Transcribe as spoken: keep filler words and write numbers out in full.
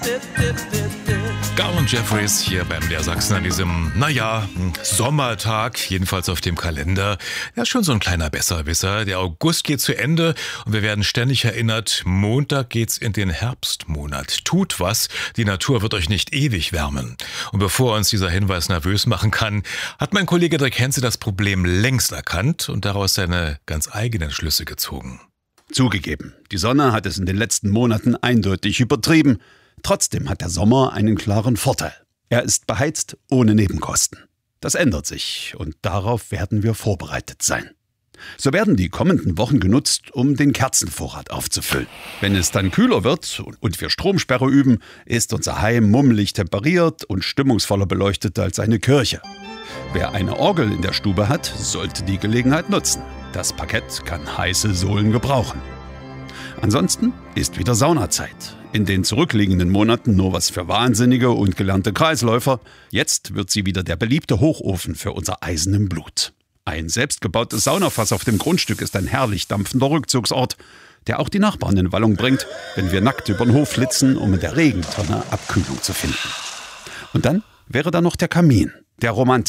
Garland Jeffries hier beim der Sachsen an diesem, naja, Sommertag, jedenfalls auf dem Kalender. Ja, schon so ein kleiner Besserwisser. Der August geht zu Ende und wir werden ständig erinnert, Montag geht's in den Herbstmonat. Tut was, die Natur wird euch nicht ewig wärmen. Und bevor uns dieser Hinweis nervös machen kann, hat mein Kollege Dirk Henze das Problem längst erkannt und daraus seine ganz eigenen Schlüsse gezogen. Zugegeben, die Sonne hat es in den letzten Monaten eindeutig übertrieben. Trotzdem hat der Sommer einen klaren Vorteil. Er ist beheizt ohne Nebenkosten. Das ändert sich und darauf werden wir vorbereitet sein. So werden die kommenden Wochen genutzt, um den Kerzenvorrat aufzufüllen. Wenn es dann kühler wird und wir Stromsperre üben, ist unser Heim mummelig temperiert und stimmungsvoller beleuchtet als eine Kirche. Wer eine Orgel in der Stube hat, sollte die Gelegenheit nutzen. Das Parkett kann heiße Sohlen gebrauchen. Ansonsten ist wieder Saunazeit. In den zurückliegenden Monaten nur was für Wahnsinnige und gelernte Kreisläufer. Jetzt wird sie wieder der beliebte Hochofen für unser Eisen im Blut. Ein selbstgebautes Saunafass auf dem Grundstück ist ein herrlich dampfender Rückzugsort, der auch die Nachbarn in Wallung bringt, wenn wir nackt über den Hof flitzen, um in der Regentonne Abkühlung zu finden. Und dann wäre da noch der Kamin, der Romantik.